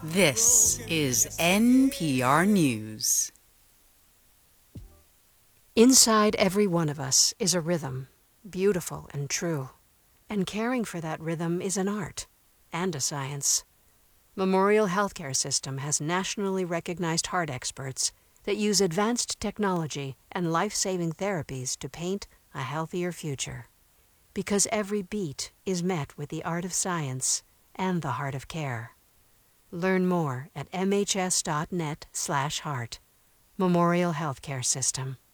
This is NPR News. Inside every one of us is a rhythm, beautiful and true. And caring for that rhythm is an art and a science. Memorial Healthcare System has nationally recognized heart experts that use advanced technology and life-saving therapies to paint a healthier future. Because every beat is met with the art of science and the heart of care. Learn more at mhs.net/heart. Memorial Healthcare System.